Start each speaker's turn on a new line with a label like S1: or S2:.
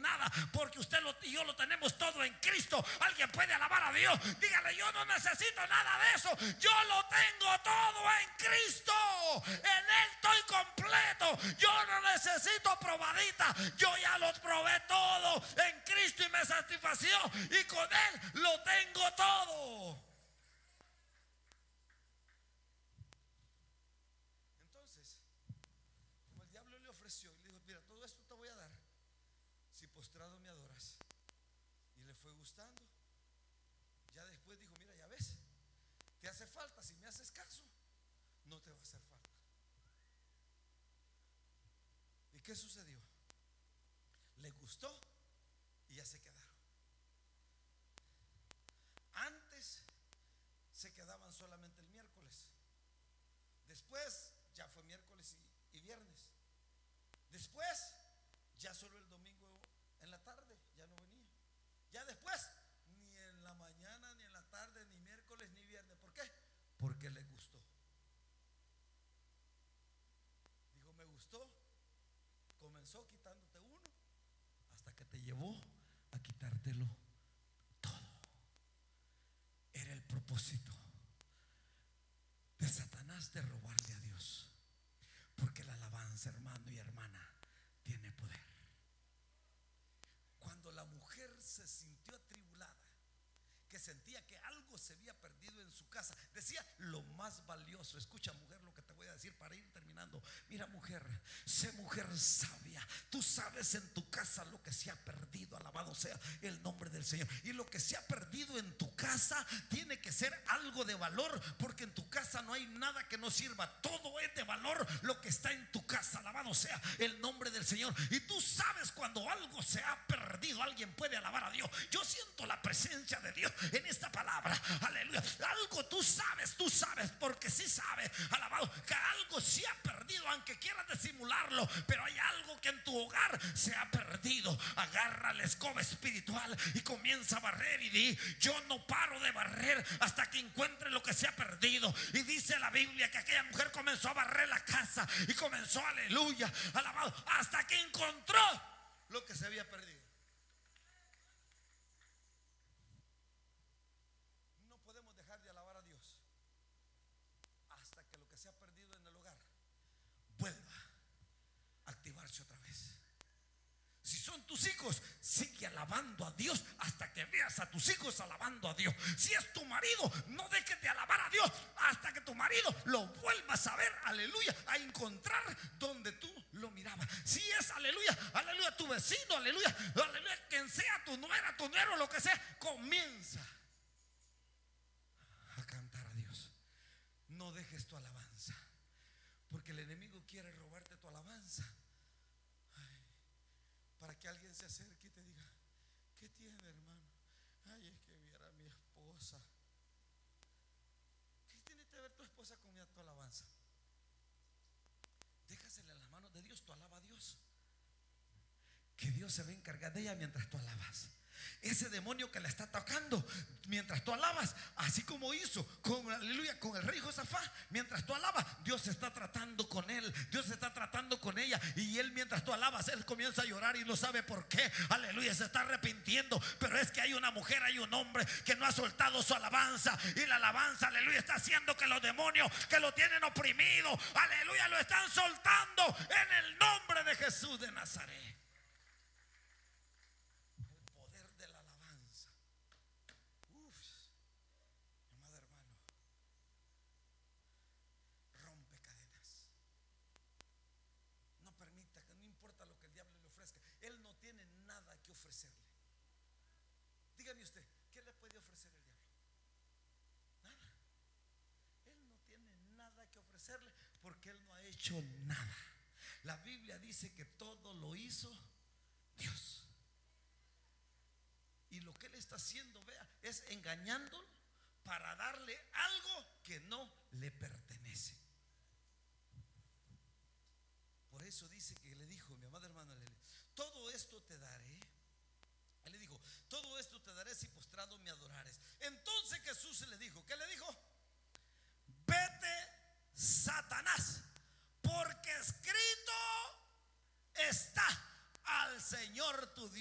S1: nada, porque usted y yo lo tenemos todo en Cristo. Alguien puede alabar a Dios. Dígale: yo no necesito nada de eso, yo lo tengo todo en Cristo. En Él estoy completo. Yo no necesito probadita, yo ya lo probé todo en Cristo y me satisfació, y con Él lo tengo todo. Entonces, como el diablo le ofreció y le dijo: mira, todo esto te voy a dar si postrado me adoras, y le fue gustando. Ya después dijo: mira, ya ves, te hace falta, si me haces caso, no te va a hacer falta. ¿Y qué sucedió? Le gustó y ya se quedaron. Antes se quedaban solamente el miércoles, después ya fue miércoles y viernes, después ya solo el domingo en la tarde, ya no venía. Ya después ni en la mañana, ni en la tarde, ni miércoles, ni viernes. ¿Por qué? Porque le gustó. Dijo: me gustó. Comenzó quitándote uno hasta que te llevó a quitártelo todo. Era el propósito de Satanás de robarle a Dios, porque la alabanza, hermano y hermana, tiene poder. Cuando la mujer se sintió atribulada, que sentía que algo se había perdido en su casa, decía: lo más valioso. Escucha, mujer, lo que te voy a decir para ir terminando. Mira, mujer, sé mujer sabia. Tú sabes en tu casa lo que se ha perdido. Alabado sea el nombre del Señor. Y lo que se ha perdido en tu casa tiene que ser algo de valor, porque en tu casa no hay nada que no sirva. Todo es de valor lo que está en tu casa. Alabado sea el nombre del Señor. Y tú sabes cuando algo se ha perdido. Alguien puede alabar a Dios. Yo siento la presencia de Dios en esta palabra. Aleluya. Algo tú sabes, porque sí sabes, alabado, que algo se ha perdido, aunque quieras disimularlo, pero hay algo que en tu hogar se ha perdido. Agarra la escoba espiritual y comienza a barrer, y di: yo no paro de barrer hasta que encuentre lo que se ha perdido. Y dice la Biblia que aquella mujer comenzó a barrer la casa y comenzó, aleluya, alabado, hasta que encontró lo que se había perdido. No podemos dejar de alabar a Dios hasta que lo que se ha perdido en el hogar vuelva a activarse otra vez. Si son tus hijos, sigue alabando a Dios hasta que veas a tus hijos alabando a Dios. Si es tu marido, no dejes de alabar a Dios hasta que tu marido lo vuelvas a ver, aleluya, a encontrar donde tú lo mirabas. Si es, aleluya, aleluya, tu vecino, aleluya, aleluya, quien sea, tu nuera, tu nuero, lo que sea, comienza a cantar a Dios. No dejes tu alabanza, porque el enemigo quiere robarte tu alabanza. Para que alguien se acerque y te diga: ¿qué tiene, hermano? Ay, es que viera a mi esposa. ¿Qué tiene que ver tu esposa con tu alabanza? Déjasela en las manos de Dios. Tú alaba a Dios, que Dios se va a encargar de ella mientras tú alabas. Ese demonio que la está tocando mientras tú alabas, así como hizo con, aleluya, con el rey Josafat, mientras tú alabas, Dios está tratando con él, Dios está tratando con ella. Y él, mientras tú alabas, él comienza a llorar y no sabe por qué, aleluya, se está arrepintiendo. Pero es que hay una mujer, hay un hombre que no ha soltado su alabanza, y la alabanza, aleluya, está haciendo que los demonios que lo tienen oprimido, aleluya, lo están soltando en el nombre de Jesús de Nazaret. Él no tiene nada que ofrecerle. Dígame usted, ¿qué le puede ofrecer el diablo? Nada. Él no tiene nada que ofrecerle, porque él no ha hecho nada. La Biblia dice que todo lo hizo Dios. Y lo que él está haciendo, vea, es engañándolo para darle algo que no le pertenece. Por eso dice que le dijo, mi amada hermana, todo esto te daré. Él le dijo: todo esto te daré si postrado me adorares. Entonces Jesús le dijo, ¿qué le dijo? Vete, Satanás, porque escrito está: al Señor tu Dios